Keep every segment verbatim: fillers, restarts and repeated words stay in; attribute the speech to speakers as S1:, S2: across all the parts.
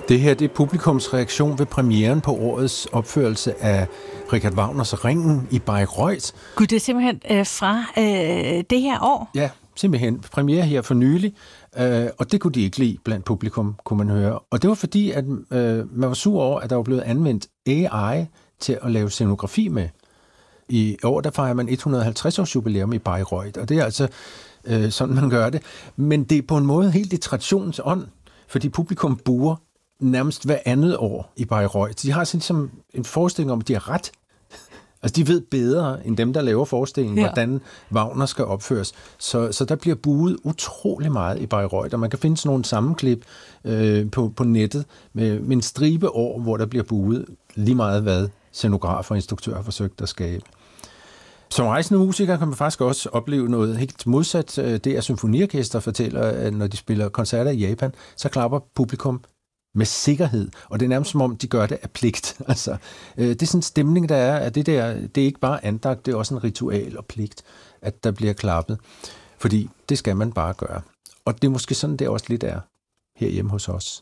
S1: Det her, det er publikums reaktion ved premieren på årets opførelse af Richard Wagners Ringen i Bayreuth.
S2: Gud, det er simpelthen øh, fra øh, det her år?
S1: Ja, simpelthen. Premiere her for nylig, øh, og det kunne de ikke lide blandt publikum, kunne man høre. Og det var fordi, at øh, man var sur over, at der var blevet anvendt A I til at lave scenografi med. I år, der fejrer man et hundrede og halvtreds års jubilæum i Bayreuth, og det er altså øh, sådan, man gør det. Men det er på en måde helt i traditionens ånd, fordi publikum buer nærmest hver andet år i Bayreuth. De har sådan som en forestilling om, at de har ret. Altså, de ved bedre end dem, der laver forestillingen, ja. hvordan Wagner skal opføres. Så, så der bliver buet utrolig meget i Bayreuth, og man kan finde sådan nogle sammenklip øh, på, på nettet med, med en stribe år, hvor der bliver buet lige meget, hvad scenografer og instruktører har forsøgt at skabe. Som rejsende musiker kan man faktisk også opleve noget helt modsat. Det er symfoniorkester fortæller, at når de spiller koncerter i Japan, så klapper publikum med sikkerhed, og det er nærmest som om, de gør det af pligt. Altså, øh, det er sådan en stemning, der er, at det der, det er ikke bare andagt, det er også en ritual og pligt, at der bliver klappet. Fordi det skal man bare gøre. Og det er måske sådan, det også lidt er herhjemme hos os.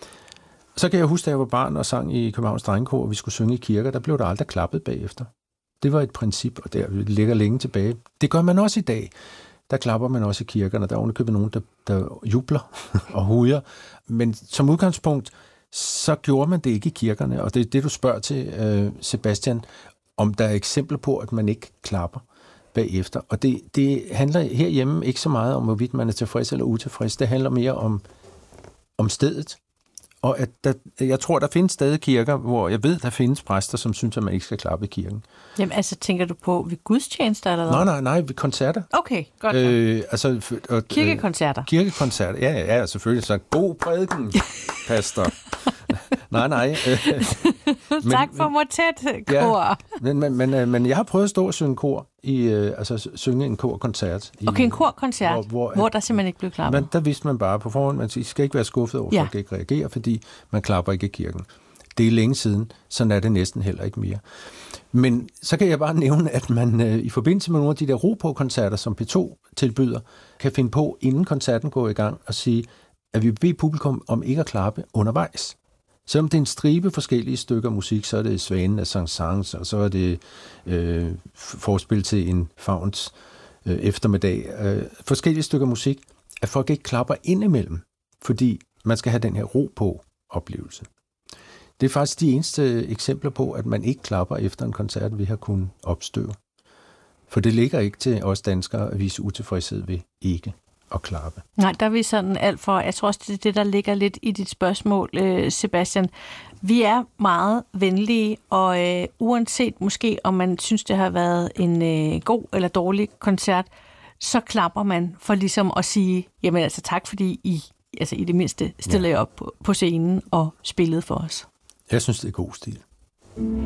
S1: Så kan jeg huske, da jeg var barn og sang i Københavns Drengekor, og vi skulle synge i kirker, der blev der aldrig klappet bagefter. Det var et princip, og det ligger længe tilbage. Det gør man også i dag. Der klapper man også i kirkerne. Der er ovenikøbet nogen, der, der jubler og hujer. Men som udgangspunkt, så gjorde man det ikke i kirkerne. Og det er det, du spørger til, øh, Sebastian, om der er eksempler på, at man ikke klapper bagefter. Og det, det handler herhjemme ikke så meget om, hvorvidt man er tilfreds eller utilfreds. Det handler mere om, om stedet. Og at der, jeg tror, der findes stadig kirker, hvor jeg ved, der findes præster, som synes, at man ikke skal klappe i kirken.
S2: Jamen, altså, tænker du på ved gudstjenester eller noget?
S1: Nej, nej, nej, ved koncerter.
S2: Okay, godt.
S1: Øh, altså, og,
S2: kirkekoncerter.
S1: Kirkekoncerter, ja, ja, selvfølgelig. Så god prædiken, pastor. nej, nej.
S2: men, tak for motet, kor.
S1: Ja, men, men, men, men jeg har prøvet at stå og synge kor, i, altså synge en korkoncert. I,
S2: okay, en korkoncert, hvor, hvor, hvor der simpelthen ikke blev klappet.
S1: Men der vidste man bare på forhånd, man skal ikke være skuffet over, ja. folk ikke reagerer, fordi man klapper ikke i kirken. Det er længe siden, sådan er det næsten heller ikke mere. Men så kan jeg bare nævne, at man øh, i forbindelse med nogle af de der ro på koncerter, som P to tilbyder, kan finde på, inden koncerten går i gang, og sige, at vi beder publikum om ikke at klappe undervejs. Selvom det er en stribe forskellige stykker musik, så er det Svanen af Saint-Saëns, og så er det øh, forspil til en fauns øh, eftermiddag. Øh, forskellige stykker musik, at folk ikke klapper indimellem, fordi man skal have den her ro på oplevelse. Det er faktisk de eneste eksempler på, at man ikke klapper efter en koncert, vi har kunnet opstøve. For det ligger ikke til os danskere at vise utilfredshed ved ikke at klappe.
S2: Nej, der er vi sådan alt for, jeg tror også, det er det, der ligger lidt i dit spørgsmål, Sebastian. Vi er meget venlige, og øh, uanset måske, om man synes, det har været en øh, god eller dårlig koncert, så klapper man for ligesom at sige, jamen altså tak, fordi I, altså, i det mindste stiller ja. op på, på scenen og spillede for os.
S1: Jeg synes, det er god stil.